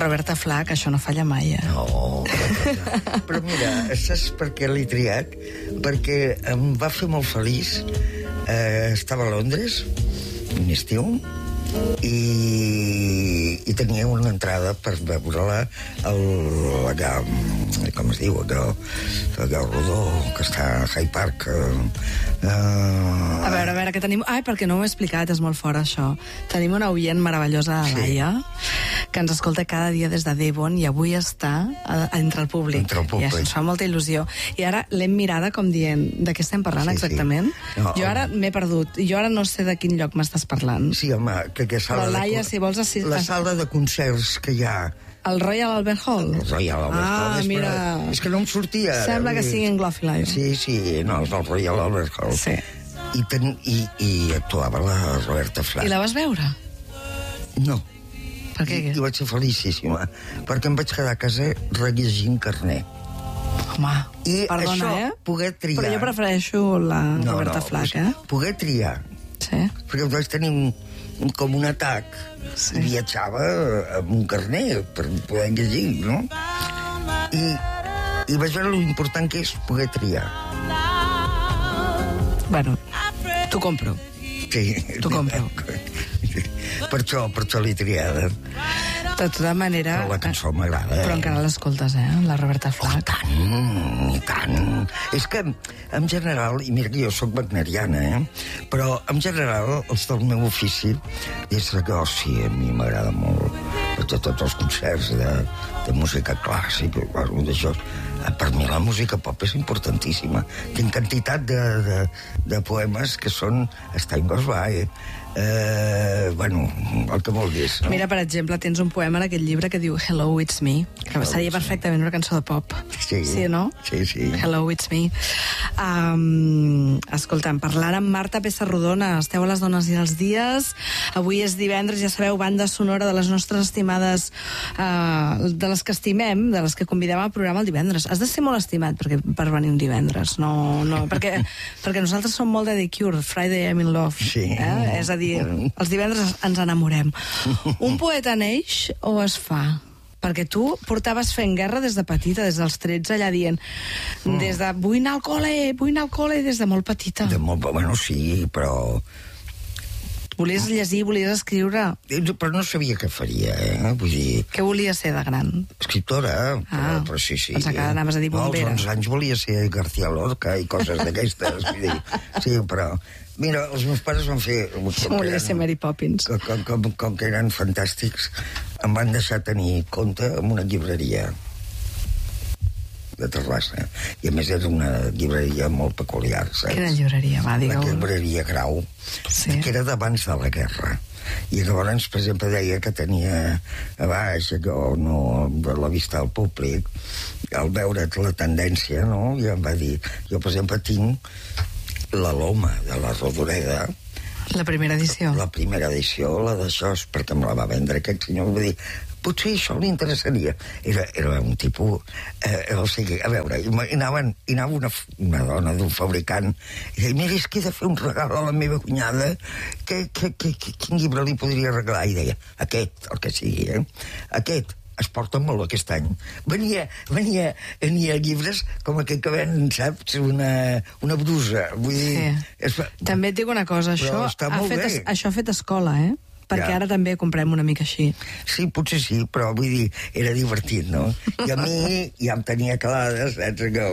Roberta Flack, això no falla mai, No, però mira, saps per què l'he triat? Perquè em va fer molt feliç. Estava a Londres, un estiu, i tenia una entrada per veure-la com es diu, el Gau Rodó, que està a Hyde Park. A veure, que tenim... Ai, perquè no ho he explicat, és molt fora, això. Tenim una oient meravellosa, Laia, que ens escolta cada dia des de Devon i avui està entre el públic. I això ens fa molta il·lusió. I ara l'hem mirada com dient, de què estem parlant exactament? No, jo ara m'he perdut. Jo ara no sé de quin lloc m'estàs parlant. Sí, home, que sala... Però, Laia, si vols... La sala de concerts que hi ha... El Royal Albert Hall? El Royal Albert Hall. Mira... És que no em sortia. Sembla que sigui en Glòfila. Sí, no, és el Royal Albert Hall. Sí. I actuava la Roberta Flack. I la vas veure? No. Per què? I vaig ser felicíssima, perquè em vaig quedar a casa rellegint Carner. Home, perdona, poder triar... Però jo prefereixo la Roberta Flack, Poder triar. Sí. Perquè vaig tenir com un atac. I viatjava amb un carner per poder llegir, no? I vaig veure l'important que és poder triar. Bueno, t'ho compro. Sí. T'ho compro. Per això l'he triada. De tota manera... Però la cançó m'agrada. Però encara l'escoltes, la Roberta Flack. I tant. És que, en general, i mira que jo soc wagneriana, però en general, els del meu ofici, des que, a mi m'agrada molt. Vaig a tots els concerts de música clàssica, d'això. Per mi la música pop és importantíssima. Tinc quantitat de poemes que són Stein Goes By, bueno, el que vulguis, no? Mira, per exemple, tens un poema en aquest llibre que diu Hello, it's me, que seria perfectament una cançó de pop. Sí, no? Sí. Hello, it's me. Escolta'm, parlant amb Marta Pessarrodona, esteu a Les Dones i els Dies. Avui és divendres, ja sabeu, banda sonora de les nostres estimades, de les que estimem, de les que convidem al programa el divendres. Has de ser molt estimat per venir un divendres, no, perquè nosaltres som molt de The Cure, Friday I'm in Love. Sí. És a dir, els divendres ens enamorem. Un poeta neix o es fa? Perquè tu portaves fent guerra des de petita, des dels 13, allà dient, des de vull anar al col·le, des de molt petita. Bueno, sí, però... Volies llegir, volies escriure... Però no sabia què faria, Vull dir... Què volies ser de gran? Escriptora, però sí. Pensava que anaves a dir bombera. Als 11 anys volia ser García Lorca i coses d'aquestes. Sí, però... Mira, els meus pares van fer... Volia ser Mary Poppins. Com que eren fantàstics, em van deixar tenir compte amb una llibreria de Terrassa. I a més era una llibreria molt peculiar, saps? Quina llibreria, va, digueu? La llibreria Grau, que era d'abans de la guerra. I llavors, per exemple, deia que tenia a baix, allò, no, de la vista al públic, al veure la tendència, no? I em va dir, jo, per exemple, tinc la Loma de la Rodoreda. La primera edició? La primera edició, la d'això, perquè me la va vendre aquest senyor, va dir, potser això li interessaria. Era un tipus... o sigui, a veure, i anava una dona d'un fabricant i deia, mira, és que he de fer un regal a la meva cunyada, quin llibre li podria regalar? I deia, aquest, el que sigui, aquest es porta molt aquest any. Venia llibres com aquell que ven, saps, una brusa. Vull dir... També et dic una cosa, això ha fet escola, perquè ara també comprem una mica així. Sí, potser sí, però vull dir, era divertit, no? I a mi ja em tenia clares, saps, que...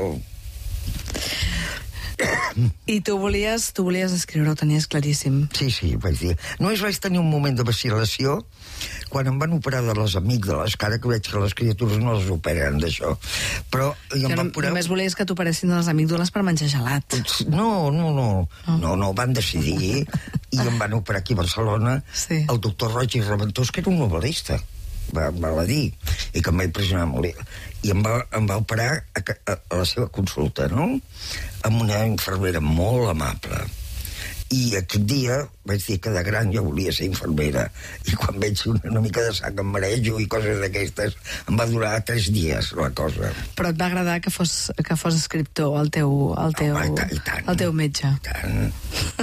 I tu volies escriure, ho tenies claríssim. Sí, vaig dir. Només vaig tenir un moment de vacil·lació quan em van operar de les amígdales, que ara que veig que les criatures no les operen d'això. Però només volies que t'operessin de les amígdales per menjar gelat. No, van decidir i em van operar aquí a Barcelona el doctor Roig i Reventós, que era un novel·lista, va dir, i que em va impressionar molt. I em va operar a la seva consulta, no? Amb una infermera molt amable. I aquest dia vaig dir que de gran jo volia ser infermera, i quan veig una mica de sang em marejo i coses d'aquestes, em va durar 3 dies la cosa. Però et va agradar que fos escriptor el teu metge? I tant.